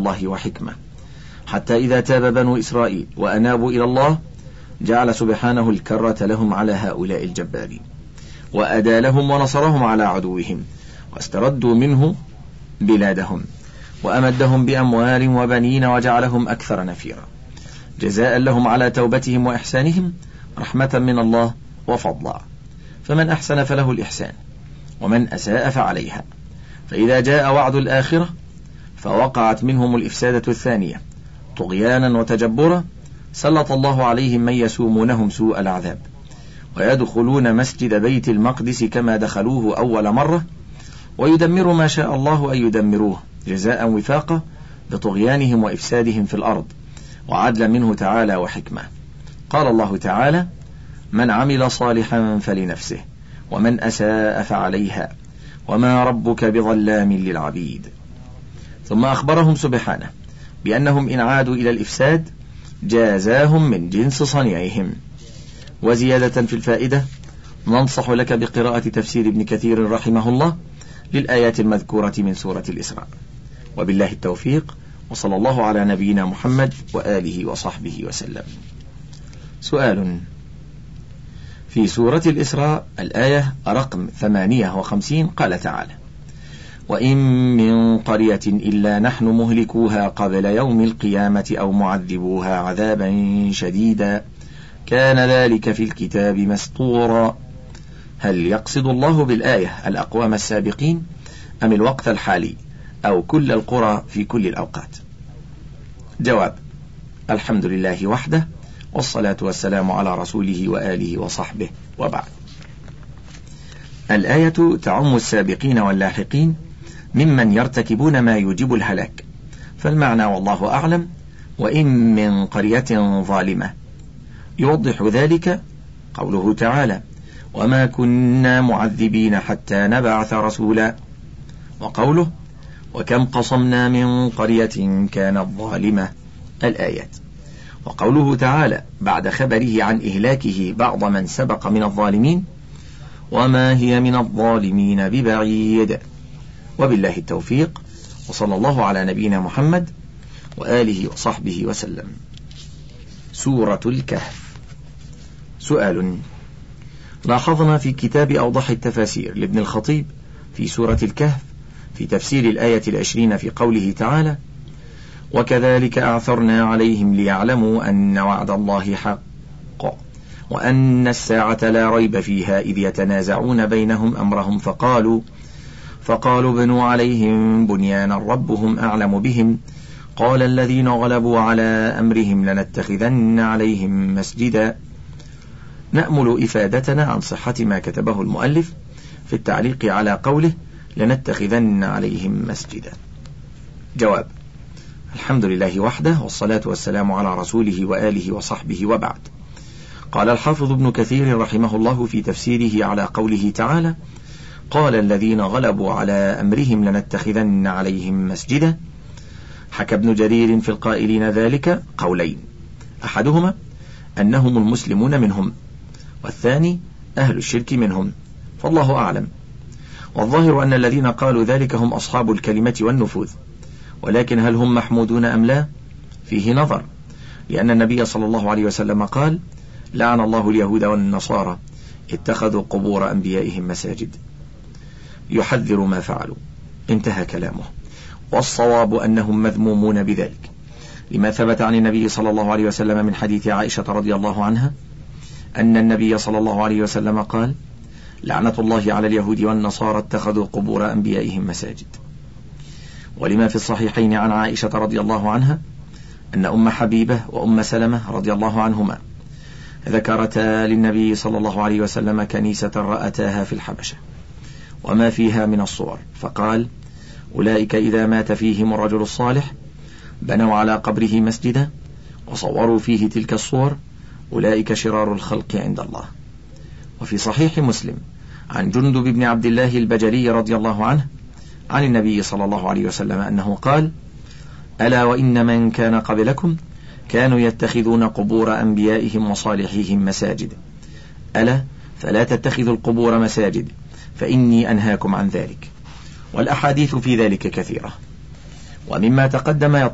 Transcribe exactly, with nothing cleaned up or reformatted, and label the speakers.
Speaker 1: الله وحكمة، حتى إذا تاب بنو إسرائيل وأنابوا إلى الله جعل سبحانه الكرة لهم على هؤلاء الجبارين، وأدى لهم ونصرهم على عدوهم، واستردوا منه بلادهم، وأمدهم بأموال وبنين وجعلهم أكثر نفيرا، جزاء لهم على توبتهم وإحسانهم، رحمة من الله وفضلا. فمن أحسن فله الإحسان، ومن أساء فعليها. فإذا جاء وعد الآخرة فوقعت منهم الإفسادة الثانية طغيانا وتجبرا، سلط الله عليهم من يسومونهم سوء العذاب، ويدخلون مسجد بيت المقدس كما دخلوه أول مرة، ويدمر ما شاء الله أن يدمروه، جزاء وفاقا بطغيانهم وإفسادهم في الأرض، وعدل منه تعالى وحكمة. قال الله تعالى: من عمل صالحا فلنفسه، ومن أساء فعليها، وما ربك بظلام للعبيد. ثم أخبرهم سبحانه بأنهم إن عادوا إلى الإفساد جازاهم من جنس صنيعهم. وزيادة في الفائدة ننصح لك بقراءة تفسير ابن كثير رحمه الله للآيات المذكورة من سورة الإسراء. وبالله التوفيق، وصلى الله على نبينا محمد وآله وصحبه وسلم. سؤال: في سورة الإسراء الآية رقم ثمانية وخمسين قال تعالى: وإن من قرية إلا نحن مهلكوها قبل يوم القيامة أو معذبوها عذابا شديدا كان ذلك في الكتاب مسطورا. هل يقصد الله بالآية الأقوام السابقين أم الوقت الحالي أو كل القرى في كل الأوقات؟ جواب: الحمد لله وحده، والصلاة والسلام على رسوله وآله وصحبه، وبعد. الآية تعم السابقين واللاحقين ممن يرتكبون ما يوجب الهلاك، فالمعنى والله أعلم: وإن من قرية ظالمة. يوضح ذلك قوله تعالى: وما كنا معذبين حتى نبعث رسولا، وقوله: وكم قصمنا من قرية كانت ظالمة، الآيات. وقوله تعالى بعد خبره عن إهلاكه بعض من سبق من الظالمين: وما هي من الظالمين ببعيد. وبالله التوفيق، وصلى الله على نبينا محمد وآله وصحبه وسلم. سورة الكهف. سؤال: لاحظنا في كتاب أوضح التفاسير لابن الخطيب في سورة الكهف في تفسير الآية العشرين في قوله تعالى: وكذلك أعثرنا عليهم ليعلموا أن وعد الله حق وأن الساعة لا ريب فيها إذ يتنازعون بينهم أمرهم فقالوا فقالوا بنوا عليهم بنيانا ربهم أعلم بهم قال الذين غلبوا على أمرهم لنتخذن عليهم مسجدا. نأمل إفادتنا عن صحة ما كتبه المؤلف في التعليق على قوله لنتخذن عليهم مسجدا. جواب: الحمد لله وحده، والصلاة والسلام على رسوله وآله وصحبه، وبعد. قال الحافظ ابن كثير رحمه الله في تفسيره على قوله تعالى: قال الذين غلبوا على أمرهم لنتخذن عليهم مسجدا، حكى ابن جرير في القائلين ذلك قولين: أحدهما أنهم المسلمون منهم، والثاني أهل الشرك منهم، فالله أعلم. والظاهر أن الذين قالوا ذلك هم أصحاب الكلمة والنفوذ، ولكن هل هم محمودون أم لا؟ فيه نظر، لأن النبي صلى الله عليه وسلم قال: لعن الله اليهود والنصارى اتخذوا قبور أنبيائهم مساجد، يحذر ما فعلوا. انتهى كلامه. والصواب أنهم مذمومون بذلك، لما ثبت عن النبي صلى الله عليه وسلم من حديث عائشة رضي الله عنها أن النبي صلى الله عليه وسلم قال: لعنة الله على اليهود والنصارى اتخذوا قبور أنبيائهم مساجد. ولما في الصحيحين عن عائشة رضي الله عنها أن أم حبيبة وأم سلمة رضي الله عنهما ذكرتا للنبي صلى الله عليه وسلم كنيسة رأتاها في الحبشة وما فيها من الصور، فقال: أولئك إذا مات فيهم الرجل الصالح بنوا على قبره مسجدا وصوروا فيه تلك الصور، أولئك شرار الخلق عند الله. وفي صحيح مسلم عن جندب بن عبد الله البجلي رضي الله عنه عن النبي صلى الله عليه وسلم أنه قال: ألا وإن من كان قبلكم كانوا يتخذون قبور أنبيائهم وصالحيهم مساجد، ألا فلا تتخذوا القبور مساجد فإني أنهاكم عن ذلك. والأحاديث في ذلك كثيرة، ومما تقدم